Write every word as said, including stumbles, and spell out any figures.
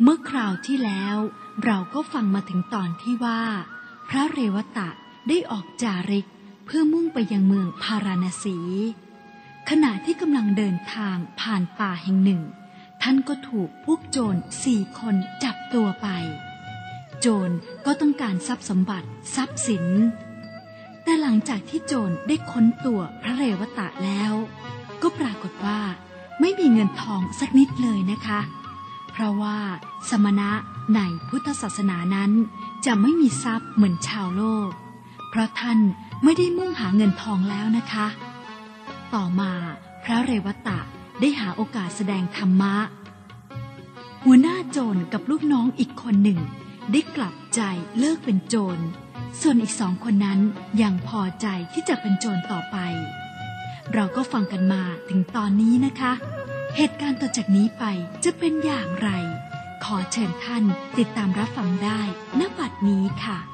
เมื่อคราวที่แล้วเราก็ฟังมาถึงตอนที่ว่าพระเรวตะได้ออกจาริกเพื่อมุ่งไปยังเมืองพาราณสีขณะที่กำลังเดินทางผ่านป่าแห่งหนึ่งท่านก็ถูกพวกโจรสี่คนจับตัวไปโจรก็ต้องการทรัพย์สมบัติทรัพย์สินแต่หลังจากที่โจรได้ค้นตัวพระเรวตะแล้วก็ปรากฏว่าไม่มีเงินทองสักนิดเลยนะคะเพราะว่าสมณะในพุทธศาสนานั้นจะไม่มีทรัพย์เหมือนชาวโลกเพราะท่านไม่ได้มุ่งหาเงินทองแล้วนะคะต่อมาพระเรวตะได้หาโอกาสแสดงธรรมะหัวหน้าโจรกับลูกน้องอีกคนหนึ่งได้กลับใจเลิกเป็นโจรส่วนอีกสองคนนั้นยังพอใจที่จะเป็นโจรต่อไปเราก็ฟังกันมาถึงตอนนี้นะคะเหตุการณ์ต่อจากนี้ไปจะเป็นอย่างไรขอเชิญท่านติดตามรับฟังได้ณบัดนี้ค่ะ